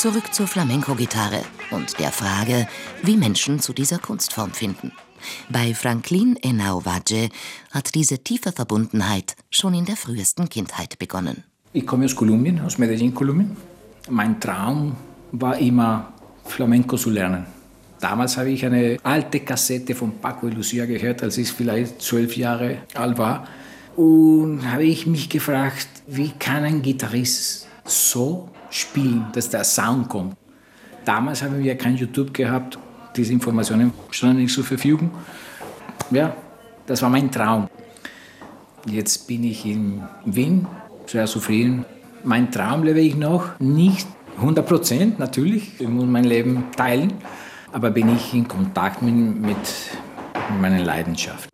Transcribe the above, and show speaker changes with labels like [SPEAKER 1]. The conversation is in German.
[SPEAKER 1] Zurück zur Flamenco-Gitarre und der Frage, wie Menschen zu dieser Kunstform finden. Bei Franklin Henao Valle hat diese tiefe Verbundenheit schon in der frühesten Kindheit begonnen.
[SPEAKER 2] Ich komme aus Kolumbien, aus Medellín, Kolumbien. Mein Traum war immer, Flamenco zu lernen. Damals habe ich eine alte Kassette von Paco y Lucía gehört, als ich vielleicht 12 Jahre alt war. Und habe ich mich gefragt, wie kann ein Gitarrist so spielen, dass der Sound kommt. Damals haben wir kein YouTube gehabt, diese Informationen standen nicht zur Verfügung. Ja, das war mein Traum. Jetzt bin ich in Wien, sehr zufrieden. Mein Traum lebe ich noch, nicht 100% natürlich, ich muss mein Leben teilen, aber bin ich in Kontakt mit meiner Leidenschaft.